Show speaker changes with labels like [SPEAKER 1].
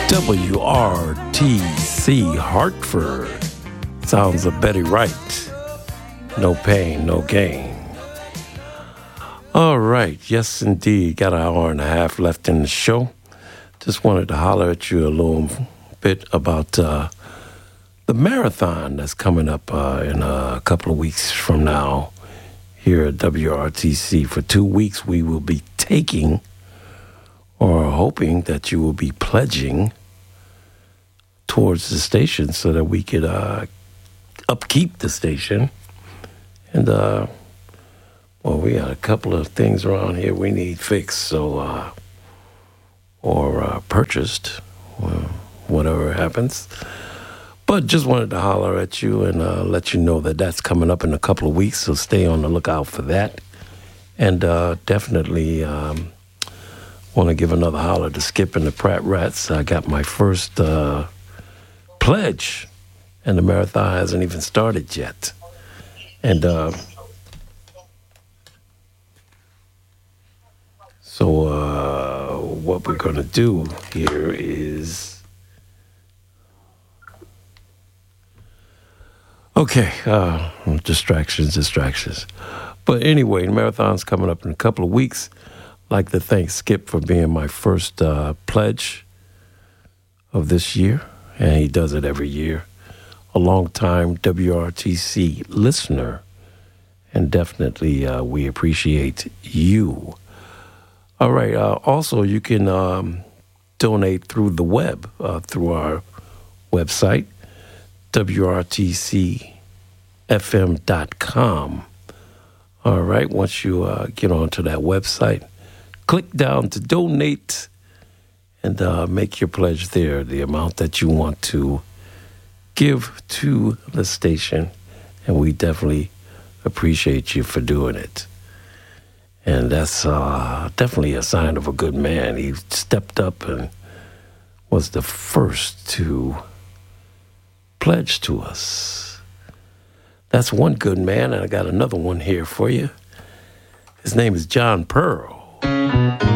[SPEAKER 1] WRTC Hartford. Sounds of Betty Wright. No pain, no gain. All right. Yes, indeed. Got an hour and a half left in the show. Just wanted to holler at you a little bit about the marathon that's coming up in a couple of weeks from now here at WRTC. For 2 weeks, we will be taking or hoping that you will be pledging towards the station so that we could upkeep the station. And, well, we got a couple of things around here we need fixed, so, or purchased, whatever happens. But just wanted to holler at you and let you know that that's coming up in a couple of weeks, so stay on the lookout for that. And definitely want to give another holler to Skip and the Pratt Rats. I got my first pledge, and the marathon hasn't even started yet. And so what we're going to do here is... Okay, distractions. But anyway, the marathon's coming up in a couple of weeks. I'd like to thank Skip for being my first pledge of this year, and he does it every year. A long-time WRTC listener, and definitely we appreciate you. All right, also you can donate through the web, through our website, WRTCFM.com. All right, once you get onto that website, click down to donate and make your pledge there, the amount that you want to give to the station. And we definitely appreciate you for doing it. And that's definitely a sign of a good man. He stepped up and was the first to pledge to us. That's one good man, and I got another one here for you. His name is John Pearl.